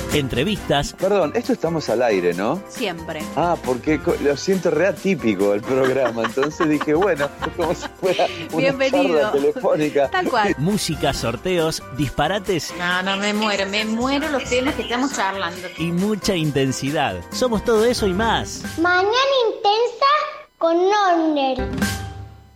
entrevistas. Perdón, esto estamos al aire, ¿no? Siempre. Porque lo siento re atípico el programa, entonces dije, bueno, es como si fuera una charla telefónica. Tal cual. Música, sorteos, disparates. No, me muero los temas que estamos charlando. Y mucha intensidad. Somos todo eso y más. Mañana Intensa con Norner.